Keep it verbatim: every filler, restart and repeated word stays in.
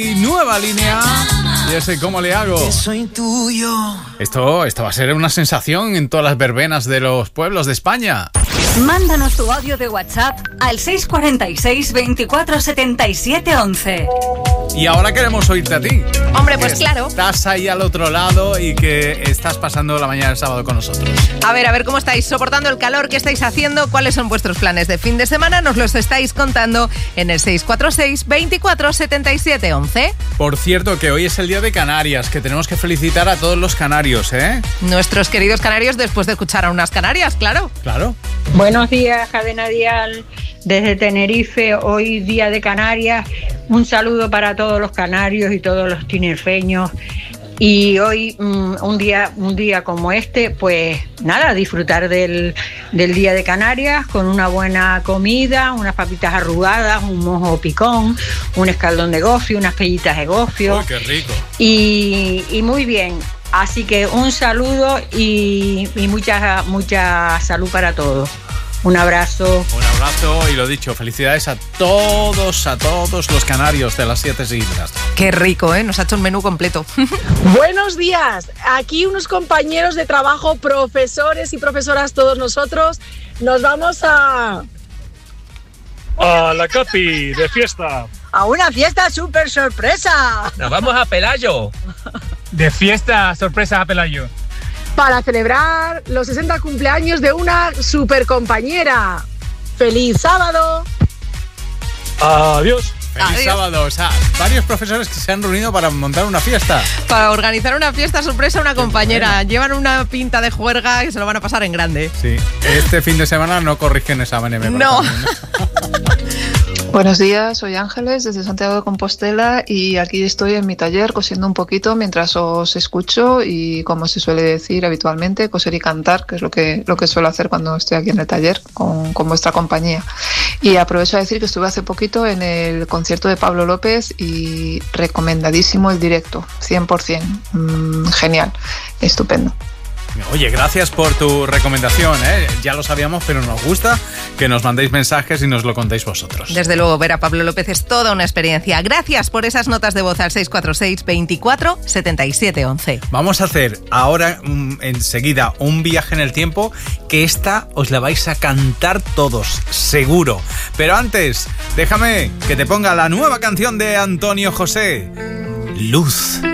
Y nueva línea. Y ese ¿cómo le hago? Que soy tuyo. Esto, esto va a ser una sensación en todas las verbenas de los pueblos de España. Mándanos tu audio de WhatsApp al seis cuatro seis, veinticuatro, setenta y siete, once. Y ahora queremos oírte a ti. Hombre, pues claro. Estás ahí al otro lado y que estás pasando la mañana del sábado con nosotros. A ver, a ver cómo estáis soportando el calor, qué estáis haciendo, cuáles son vuestros planes de fin de semana. Nos los estáis contando en el seis cuatro seis, veinticuatro, setenta y siete, once. Por cierto, que hoy es el día de Canarias, que tenemos que felicitar a todos los canarios, ¿eh? Nuestros queridos canarios después de escuchar a unas Canarias, claro. Claro. Buenos días, Cadena Dial, desde Tenerife, hoy día de Canarias. Un saludo para todos los canarios y todos los tinerfeños. Y hoy, um, un día un día como este, pues nada, disfrutar del, del día de Canarias con una buena comida, unas papitas arrugadas, un mojo picón, un escaldón de gofio, unas pellitas de gofio. ¡Uy, qué rico! Y, y muy bien. Así que un saludo y, y mucha, mucha salud para todos. Un abrazo. Un abrazo y lo dicho, felicidades a todos, a todos los canarios de las siete islas. Qué rico, ¿eh? Nos ha hecho un menú completo. Buenos días. Aquí unos compañeros de trabajo, profesores y profesoras, todos nosotros, nos vamos a... A la Capi, de fiesta. A una fiesta súper sorpresa. Nos vamos a Pelayo. De fiesta sorpresa a Pelayo. Para celebrar los sesenta cumpleaños de una super compañera. ¡Feliz sábado! Adiós. Feliz Adiós. sábado. O sea, varios profesores que se han reunido para montar una fiesta. Para organizar una fiesta sorpresa a una compañera. Bueno. Llevan una pinta de juerga y se lo van a pasar en grande. Sí. Este fin de semana no corrigen exámenes. me No. Buenos días, soy Ángeles desde Santiago de Compostela y aquí estoy en mi taller cosiendo un poquito mientras os escucho y, como se suele decir habitualmente, coser y cantar, que es lo que, lo que suelo hacer cuando estoy aquí en el taller con, con vuestra compañía. Y aprovecho a decir que estuve hace poquito en el concierto de Pablo López y recomendadísimo el directo, cien por ciento. Mm, genial, estupendo. Oye, gracias por tu recomendación, ¿eh? Ya lo sabíamos, pero nos gusta que nos mandéis mensajes y nos lo contéis vosotros. Desde luego, ver a Pablo López es toda una experiencia. Gracias por esas notas de voz al seis cuatro seis, veinticuatro, setenta y siete, once. Vamos a hacer ahora um, enseguida un viaje en el tiempo que esta os la vais a cantar todos, seguro. Pero antes, déjame que te ponga la nueva canción de Antonio José, Luz.